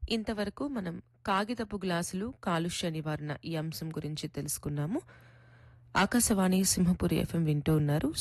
ఇంతవరకు మనం కాగితపు గ్లాసులు కాలుష్య నివారణ ఈ అంశం గురించి తెలుసుకున్నాము. ఆకాశవాణి సింహపురి ఎఫ్ఎం వింటూ ఉన్నారు.